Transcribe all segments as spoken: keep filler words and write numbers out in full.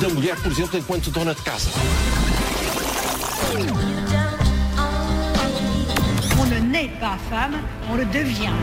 da mulher, por exemplo, enquanto dona de casa. On ne naît pas femme, on le devient.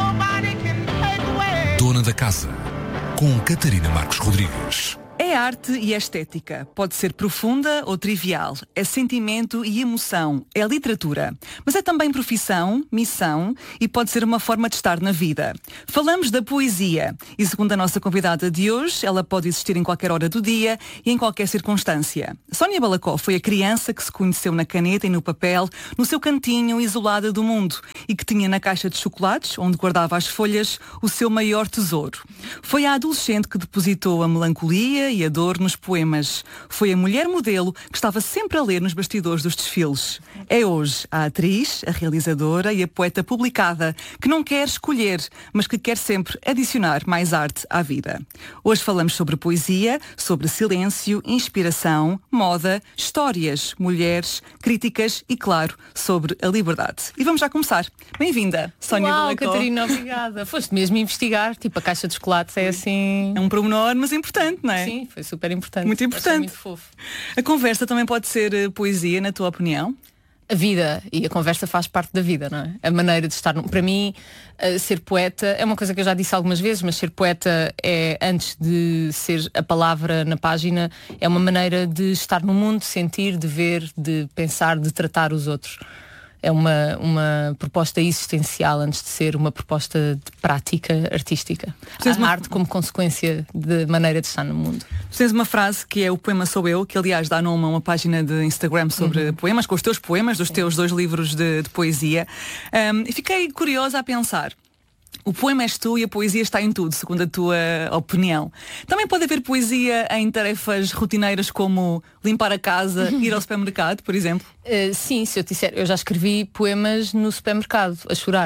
Dona da Casa, com Catarina Marcos Rodrigues. É arte e é estética. Pode ser profunda ou trivial. É sentimento e emoção. É literatura. Mas é também profissão, missão e pode ser uma forma de estar na vida. Falamos da poesia. E segundo a nossa convidada de hoje, ela pode existir em qualquer hora do dia e em qualquer circunstância. Sónia Balacó foi a criança que se conheceu na caneta e no papel, no seu cantinho isolada do mundo e que tinha na caixa de chocolates, onde guardava as folhas, o seu maior tesouro. Foi a adolescente que depositou a melancolia e a dor nos poemas. Foi a mulher modelo que estava sempre a ler nos bastidores dos desfiles. É hoje a atriz, a realizadora e a poeta publicada que não quer escolher, mas que quer sempre adicionar mais arte à vida. Hoje falamos sobre poesia, sobre silêncio, inspiração, moda, histórias, mulheres, críticas e, claro, sobre a liberdade. E vamos já começar. Bem-vinda, Sónia Uau, Balacó. Catarina, obrigada. Foste mesmo investigar, tipo a caixa de chocolates é assim... É um pormenor, mas importante, não é? Sim, foi super importante. Muito importante. Muito fofo. A conversa também pode ser uh, poesia, na tua opinião? A vida e a conversa faz parte da vida, não é? A maneira de estar... No... Para mim, uh, ser poeta é uma coisa que eu já disse algumas vezes, mas ser poeta é, antes de ser a palavra na página, é uma maneira de estar no mundo, de sentir, de ver, de pensar, de tratar os outros. É uma, uma proposta existencial antes de ser uma proposta de prática artística. A uma... arte como consequência de maneira de estar no mundo. Tu tens uma frase que é o poema sou eu, que aliás dá nome a uma página de Instagram sobre uhum. poemas, com os teus poemas, dos Sim. teus dois livros de, de poesia. Um, e fiquei curiosa a pensar. O poema és tu e a poesia está em tudo, segundo a tua opinião. Também pode haver poesia em tarefas rotineiras como limpar a casa, ir ao supermercado, por exemplo? Uh, sim, se eu te disser, eu já escrevi poemas no supermercado, a chorar.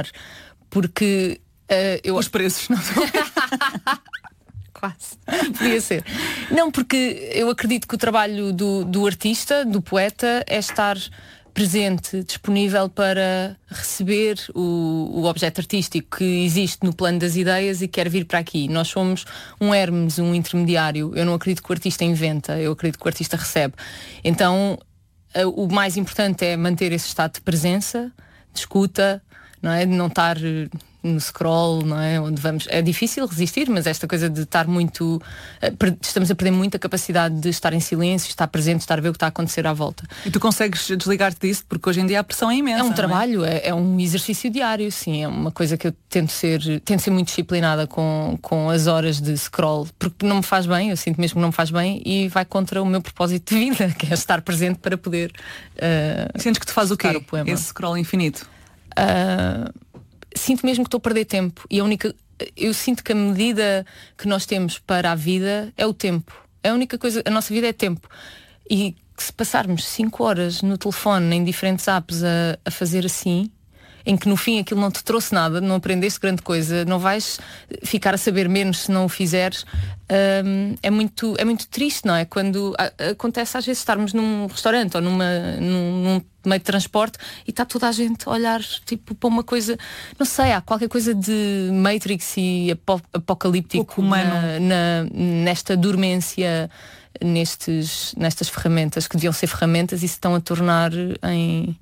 Porque uh, eu... Os preços, não Quase. Podia ser. Não, porque eu acredito que o trabalho do, do artista, do poeta, é estar presente, disponível para receber o, o objeto artístico que existe no plano das ideias e quer vir para aqui. Nós somos um Hermes, um intermediário. Eu não acredito que o artista inventa, eu acredito que o artista recebe. Então, o mais importante é manter esse estado de presença, de escuta, não é? De não estar no scroll, não é? Onde vamos... É difícil resistir, mas esta coisa de estar muito... Estamos a perder muita capacidade de estar em silêncio, estar presente, estar a ver o que está a acontecer à volta. E tu consegues desligar-te disso? Porque hoje em dia a pressão é imensa. É um não trabalho, é? É, é um exercício diário, sim. É uma coisa que eu tento ser, tento ser muito disciplinada com, com as horas de scroll, porque não me faz bem, eu sinto mesmo que não me faz bem e vai contra o meu propósito de vida, que é estar presente para poder... Uh, Sentes que te faz o quê? O poema. Esse scroll infinito? Uh, sinto mesmo que estou a perder tempo e a única, eu sinto que a medida que nós temos para a vida é o tempo. É a única coisa, a nossa vida é tempo. E que se passarmos cinco horas no telefone, em diferentes apps, a, a fazer assim, em que no fim aquilo não te trouxe nada, não aprendeste grande coisa, não vais ficar a saber menos se não o fizeres, um, é, muito, é muito triste, não é? Quando a, acontece às vezes estarmos num restaurante ou numa, num, num meio de transporte e está toda a gente a olhar tipo para uma coisa, não sei, há qualquer coisa de Matrix e apo, apocalíptico na, na, nesta dormência, nestes, nestas ferramentas que deviam ser ferramentas e se estão a tornar em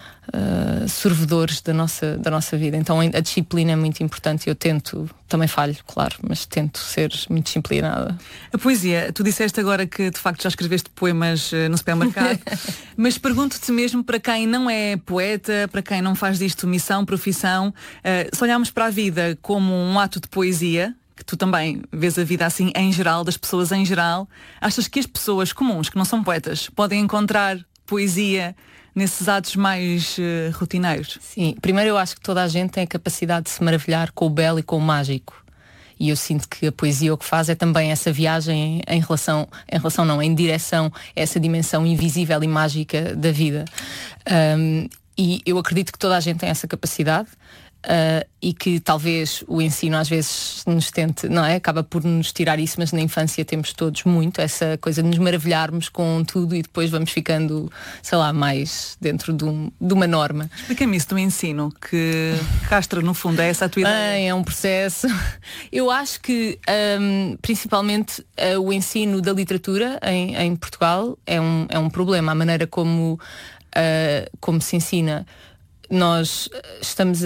Uh, servidores da nossa, da nossa vida. Então a disciplina é muito importante. Eu tento, também falho, claro, mas tento ser muito disciplinada. A poesia, tu disseste agora que de facto já escreveste poemas uh, no supermercado, mas pergunto-te mesmo, para quem não é poeta, para quem não faz disto missão, profissão, uh, se olharmos para a vida como um ato de poesia, que tu também vês a vida assim em geral, das pessoas em geral, achas que as pessoas comuns, que não são poetas, podem encontrar poesia nesses atos mais uh, rotineiros? Sim, primeiro eu acho que toda a gente tem a capacidade de se maravilhar com o belo e com o mágico. E eu sinto que a poesia o que faz é também essa viagem em relação, em relação não, em direção a essa dimensão invisível e mágica da vida. Um, e eu acredito que toda a gente tem essa capacidade. Uh, e que talvez o ensino às vezes nos tente, não é? Acaba por nos tirar isso, mas na infância temos todos muito essa coisa de nos maravilharmos com tudo e depois vamos ficando, sei lá, mais dentro de, um, de uma norma. Explica-me isso do ensino, que castra no fundo, é essa a tua ideia? Bem, é um processo. Eu acho que um, principalmente uh, o ensino da literatura em, em Portugal é um, é um problema, a maneira como, uh, como se ensina. Nós estamos a,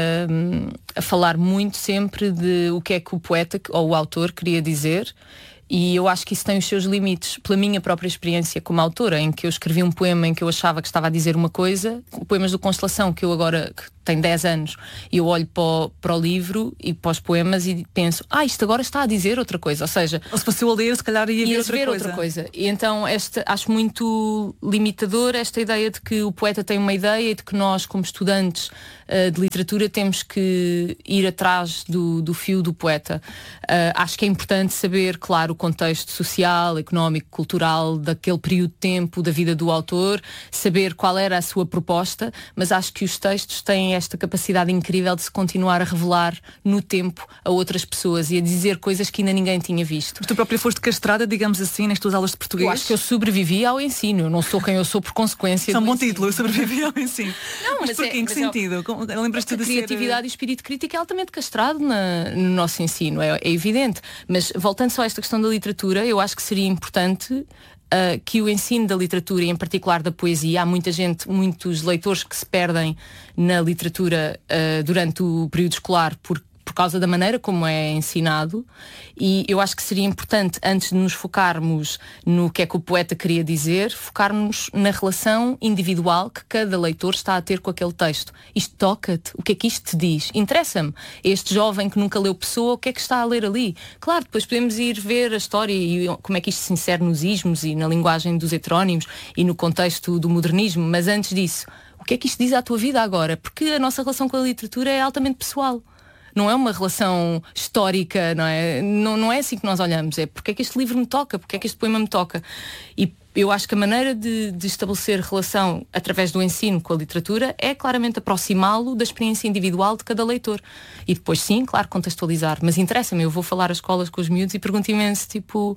a, a falar muito sempre de o que é que o poeta ou o autor queria dizer, e eu acho que isso tem os seus limites. Pela minha própria experiência como autora, em que eu escrevi um poema em que eu achava que estava a dizer uma coisa, poemas do Constelação, que eu agora que tenho dez anos, e eu olho para o, para o livro e para os poemas e penso, ah, isto agora está a dizer outra coisa. Ou seja, ou se fosse eu a ler, se calhar ia ver, outra, ver coisa. outra coisa. E então esta, acho muito limitador esta ideia de que o poeta tem uma ideia e de que nós, como estudantes uh, de literatura, temos que ir atrás do, do fio do poeta. Uh, acho que é importante saber, claro, o contexto social, económico, cultural daquele período de tempo da vida do autor, saber qual era a sua proposta, mas acho que os textos têm esta capacidade incrível de se continuar a revelar no tempo a outras pessoas e a dizer coisas que ainda ninguém tinha visto. Mas tu própria foste castrada, digamos assim, nas tuas aulas de português? Eu acho que eu sobrevivi ao ensino, eu não sou quem eu sou por consequência. É um bom ensino. título, eu sobrevivi ao ensino. Não, mas, mas porquê? é, Em que sentido? É, Lembras-te de criatividade ser... e espírito crítico é altamente castrado na, no nosso ensino, é, é evidente. Mas voltando só a esta questão da literatura, eu acho que seria importante Uh, que o ensino da literatura, e em particular da poesia, há muita gente, muitos leitores que se perdem na literatura uh, durante o período escolar por, por causa da maneira como é ensinado, e eu acho que seria importante, antes de nos focarmos no que é que o poeta queria dizer, focarmos na relação individual que cada leitor está a ter com aquele texto. Isto toca-te? O que é que isto te diz? Interessa-me. Este jovem que nunca leu Pessoa, o que é que está a ler ali? Claro, depois podemos ir ver a história e como é que isto se insere nos ismos e na linguagem dos heterónimos e no contexto do modernismo, mas antes disso, o que é que isto diz à tua vida agora? Porque a nossa relação com a literatura é altamente pessoal. Não é uma relação histórica, não é? Não, não é assim que nós olhamos, é porque é que este livro me toca, porque é que este poema me toca. E eu acho que a maneira de, de estabelecer relação através do ensino com a literatura é claramente aproximá-lo da experiência individual de cada leitor. E depois sim, claro, contextualizar. Mas interessa-me, eu vou falar às escolas com os miúdos e pergunto imenso, tipo...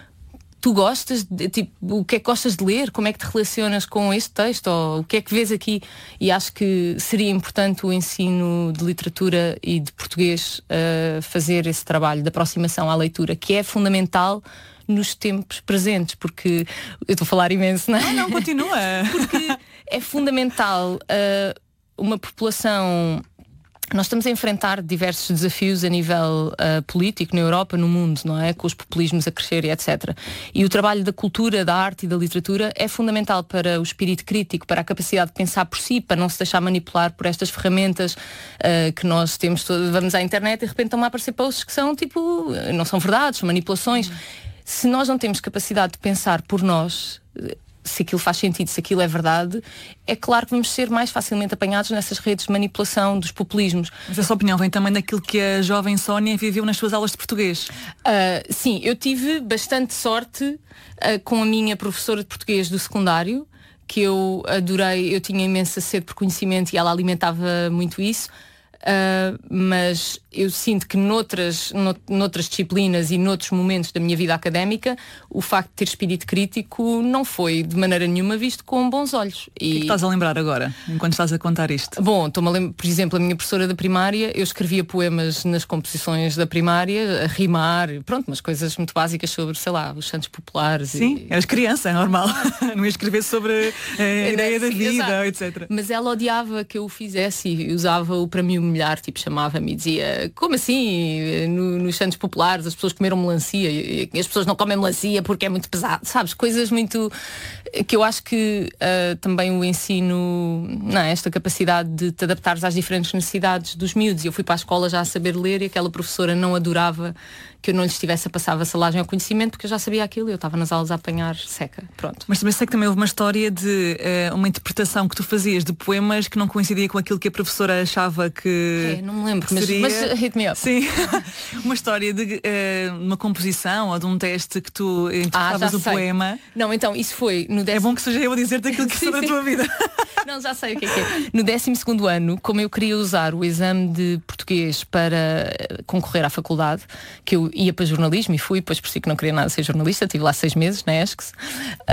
Tu gostas de, tipo, o que é que gostas de ler? Como é que te relacionas com este texto? Ou o que é que vês aqui? E acho que seria importante o ensino de literatura e de português uh, fazer esse trabalho de aproximação à leitura, que é fundamental nos tempos presentes, porque eu estou a falar imenso, não é? Não, não, continua. Porque é fundamental uh, uma população... Nós estamos a enfrentar diversos desafios a nível uh, político na Europa, no mundo, não é? Com os populismos a crescer e etcétera. E o trabalho da cultura, da arte e da literatura é fundamental para o espírito crítico, para a capacidade de pensar por si, para não se deixar manipular por estas ferramentas uh, que nós temos. Todo... Vamos à internet e de repente estão a aparecer posts que são tipo, não são verdades, são manipulações. Uhum. Se nós não temos capacidade de pensar por nós, se aquilo faz sentido, se aquilo é verdade, é claro que vamos ser mais facilmente apanhados nessas redes de manipulação dos populismos. Mas a sua opinião vem também daquilo que a jovem Sónia viveu nas suas aulas de português? Uh, sim, eu tive bastante sorte uh, com a minha professora de português do secundário, que eu adorei, eu tinha imensa sede por conhecimento e ela alimentava muito isso. Uh, mas eu sinto que noutras, noutras disciplinas e noutros momentos da minha vida académica o facto de ter espírito crítico não foi de maneira nenhuma visto com bons olhos. E... O que é que estás a lembrar agora, enquanto estás a contar isto? Bom, estou-me a lembrar, por exemplo, a minha professora da primária, eu escrevia poemas nas composições da primária, a rimar, pronto, umas coisas muito básicas sobre, sei lá, os santos populares. Sim, e... eras criança, é normal. Não ia escrever sobre a ideia da vida, exato, etcétera. Mas ela odiava que eu o fizesse e usava-o para me humilhar, tipo, chamava-me e dizia, como assim, no, nos santos populares as pessoas comeram melancia e, e as pessoas não comem melancia porque é muito pesado, sabes, coisas muito, que eu acho que uh, também o ensino, não, esta capacidade de te adaptares às diferentes necessidades dos miúdos. Eu fui para a escola já a saber ler e aquela professora não adorava que eu não lhes estivesse a passar vassalagem ao conhecimento, porque eu já sabia aquilo e eu estava nas aulas a apanhar seca, pronto. Mas também sei que também houve uma história de uh, uma interpretação que tu fazias de poemas que não coincidia com aquilo que a professora achava que que É, não me lembro, que mas, seria, mas hit me up. Sim, uma história de uh, uma composição ou de um teste que tu Ah, interpretavas já o sei. poema. Não, então, isso foi no décimo... É bom que seja eu a dizer-te aquilo que Sim, foi da sim. tua vida. Não, já sei o que é que é. No décimo segundo ano, como eu queria usar o exame de português para concorrer à faculdade, que eu ia para jornalismo e fui, depois percebi que não queria nada ser jornalista, estive lá seis meses na E S C S.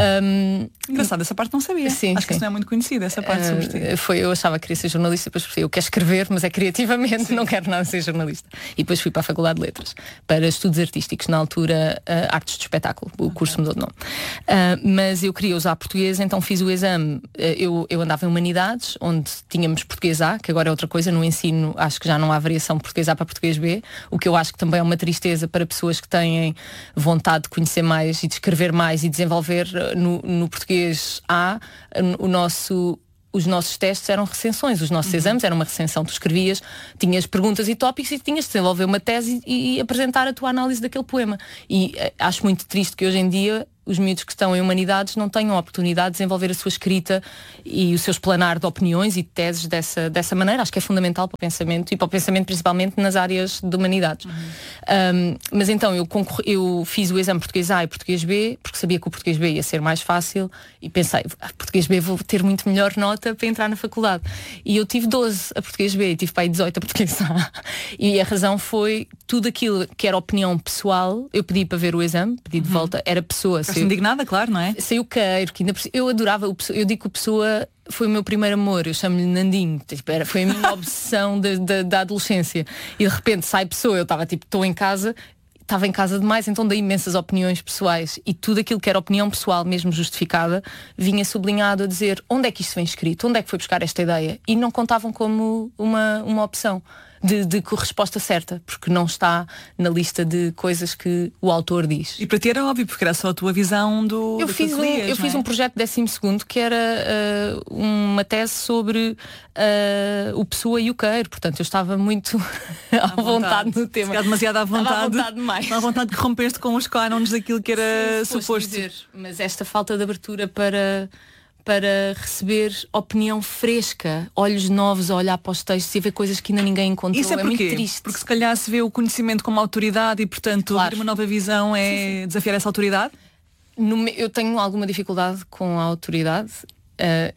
Um, Engraçado, essa parte não sabia. Sim, Acho que sim. isso não é muito conhecida, essa parte sobre ti. Uh, foi, eu achava que queria ser jornalista, depois percebi, eu quero escrever, mas é criativamente, sim. Não quero nada ser jornalista. E depois fui para a Faculdade de Letras, para estudos artísticos, na altura uh, Artes de Espetáculo, o curso mudou de nome. Uh, mas eu queria usar português, então fiz o exame. Uh, eu, eu andava em Humanidades, onde tínhamos português A, que agora é outra coisa, no ensino acho que já não há variação de português A para português B, o que eu acho que também é uma tristeza para pessoas que têm vontade de conhecer mais e de escrever mais e desenvolver no, no português A, o nosso... Os nossos testes eram recensões, os nossos uhum. exames eram uma recensão, tu escrevias, tinhas perguntas e tópicos e tinhas de desenvolver uma tese e, e apresentar a tua análise daquele poema. E uh, acho muito triste que hoje em dia os miúdos que estão em Humanidades não tenham a oportunidade de desenvolver a sua escrita e o seu explanar de opiniões e de teses dessa, dessa maneira. Acho que é fundamental para o pensamento e para o pensamento principalmente nas áreas de Humanidades. Uhum. Um, mas então eu, concorre, eu fiz o exame Português A e Português B porque sabia que o Português B ia ser mais fácil e pensei, ah, Português B vou ter muito melhor nota para entrar na faculdade. E eu tive doze a Português B e tive para aí dezoito a Português A. E a razão foi tudo aquilo que era opinião pessoal, eu pedi para ver o exame, pedi de uhum. volta, era pessoa. Ficaste indignada, claro, não é? Saiu Queiro, que ainda eu adorava o Pessoa, eu digo que o Pessoa foi o meu primeiro amor, eu chamo-lhe Nandinho, tipo, era, foi a minha obsessão da, da, da adolescência. E de repente sai Pessoa, eu estava tipo, estou em casa, estava em casa demais, então dei imensas opiniões pessoais e tudo aquilo que era opinião pessoal, mesmo justificada, vinha sublinhado a dizer onde é que isto vem escrito, onde é que foi buscar esta ideia, e não contavam como uma, uma opção de, de resposta certa, porque não está na lista de coisas que o autor diz. E para ti era óbvio, porque era só a tua visão do Eu fiz um, lias, eu fiz um projeto de décimo segundo que era uh, uma tese sobre uh, o Pessoa e o Queiro, portanto eu estava muito à, à vontade, vontade no tema. Se demasiado à vontade, à vontade demais. À vontade que rompeste com os cânones daquilo que era Sim, suposto dizer, mas esta falta de abertura para para receber opinião fresca, olhos novos a olhar para os textos e ver coisas que ainda ninguém encontrou. Isso é, é muito triste. Porque se calhar se vê o conhecimento como autoridade e portanto claro. Ter uma nova visão é sim, sim. Desafiar essa autoridade? No, eu tenho alguma dificuldade com a autoridade uh,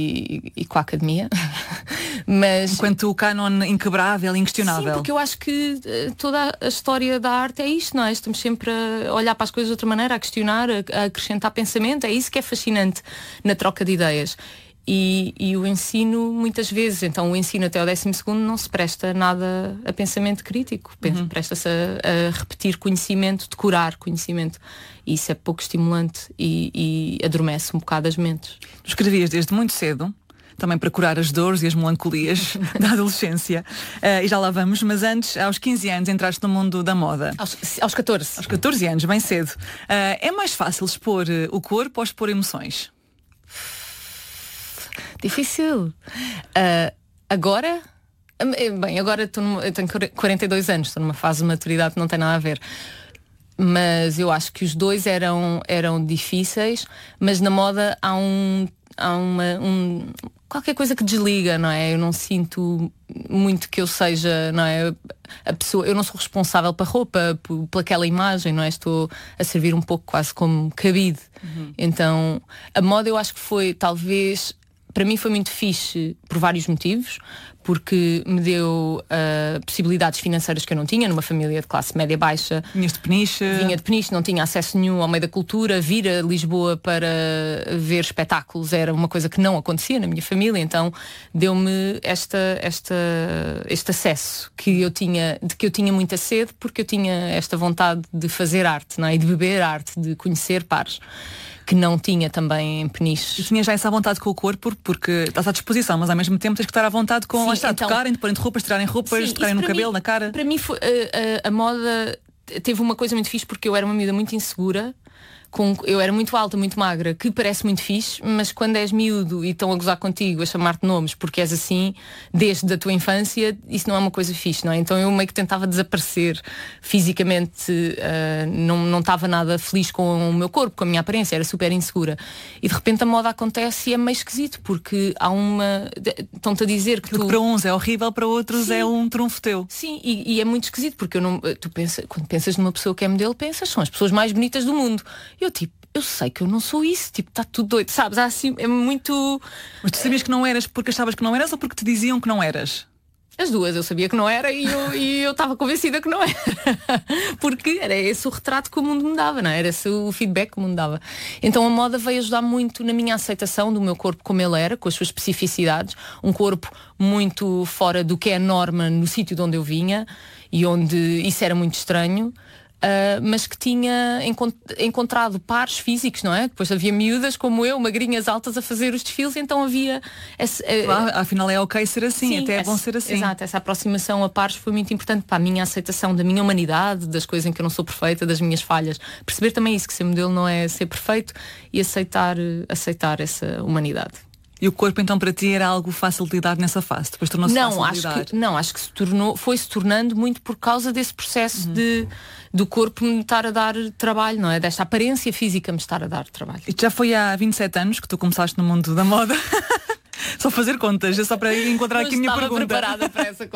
e, e com a academia. Mas enquanto o cânon inquebrável, inquestionável. Sim, porque eu acho que uh, toda a história da arte é isto, não é? Estamos sempre a olhar para as coisas de outra maneira, a questionar, a, a acrescentar pensamento. É isso que é fascinante na troca de ideias. E, e o ensino, muitas vezes, então o ensino até ao décimo segundo não se presta nada a pensamento crítico. Uhum. Presta-se a, a repetir conhecimento, decorar conhecimento. E isso é pouco estimulante e, e adormece um bocado as mentes. Tu escrevias desde muito cedo, também para curar as dores e as melancolias da adolescência. Uh, e já lá vamos, mas antes, aos quinze anos, entraste no mundo da moda. Aos, aos catorze. Aos catorze anos, bem cedo. Uh, é mais fácil expor uh, o corpo ou expor emoções? Difícil. Uh, agora, bem, agora estou numa, eu tenho quarenta e dois anos, estou numa fase de maturidade que não tem nada a ver. Mas eu acho que os dois eram, eram difíceis, mas na moda há um, há uma, um qualquer coisa que desliga, não é? Eu não sinto muito que eu seja, não é? A pessoa, eu não sou responsável pela roupa, por, por aquela imagem, não é? Estou a servir um pouco quase como cabide. Uhum. Então, a moda eu acho que foi talvez, para mim foi muito fixe por vários motivos, porque me deu uh, possibilidades financeiras que eu não tinha, numa família de classe média baixa. Vinhas de Peniche? Vinha de Peniche, não tinha acesso nenhum ao meio da cultura. Vir a Lisboa para ver espetáculos era uma coisa que não acontecia na minha família, então deu-me esta, esta, este acesso que eu tinha, de que eu tinha muita sede, porque eu tinha esta vontade de fazer arte, não é? E de beber arte, de conhecer pares, que não tinha também em Peniche. E tinha já essa vontade com o corpo, porque estás à disposição, mas ao mesmo tempo tens que estar à vontade com sim, está, então, tocarem, porem de roupas, tirarem roupas, sim, tocarem no cabelo, mim, na cara. Para mim foi, a, a, a moda teve uma coisa muito fixe, porque eu era uma miúda muito insegura com, eu era muito alta, muito magra, que parece muito fixe, mas quando és miúdo e estão a gozar contigo, a chamar-te nomes porque és assim, desde a tua infância, isso não é uma coisa fixe, não é? Então eu meio que tentava desaparecer fisicamente, uh, não, não estava nada feliz com o meu corpo, com a minha aparência, era super insegura. E de repente a moda acontece e é meio esquisito, porque há uma... estão-te a dizer que tu... que para uns é horrível, para outros Sim. é um trunfo teu. Sim, e, e é muito esquisito, porque eu não, tu pensa, quando pensas numa pessoa que é modelo, pensas, são as pessoas mais bonitas do mundo. E eu tipo, eu sei que eu não sou isso, tipo, está tudo doido, sabes? Há assim, é muito... Mas tu sabias que não eras porque achavas que não eras ou porque te diziam que não eras? As duas, eu sabia que não era e eu e eu estava convencida que não era. Porque era esse o retrato que o mundo me dava, não é? Era esse o feedback que o mundo dava. Então a moda veio ajudar muito na minha aceitação do meu corpo como ele era, com as suas especificidades. Um corpo muito fora do que é a norma no sítio de onde eu vinha e onde isso era muito estranho. Uh, mas que tinha encont- encontrado pares físicos, não é? Depois havia miúdas como eu, magrinhas altas a fazer os desfiles, então havia esse, uh, ah, afinal é ok ser assim, sim, até é essa, bom ser assim. Exato, essa aproximação a pares foi muito importante para a minha aceitação da minha humanidade, das coisas em que eu não sou perfeita, das minhas falhas. Perceber também isso, que ser modelo não é ser perfeito, e aceitar, aceitar essa humanidade. E o corpo então para ti era algo fácil de lidar nessa fase? Depois tornou-se não, fácil de acho lidar? que, não, acho que se tornou, foi se tornando muito por causa desse processo uhum. de, do corpo me estar a dar trabalho, não é? Desta aparência física me estar a dar trabalho. E já foi há vinte e sete anos que tu começaste no mundo da moda? Só fazer contas, é só para encontrar Não aqui a minha estava pergunta. preparada para essa